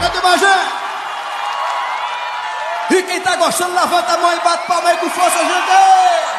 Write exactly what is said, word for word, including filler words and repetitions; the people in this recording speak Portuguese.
de Bagé. E quem tá gostando, levanta a mão e bate palma aí com força, gente.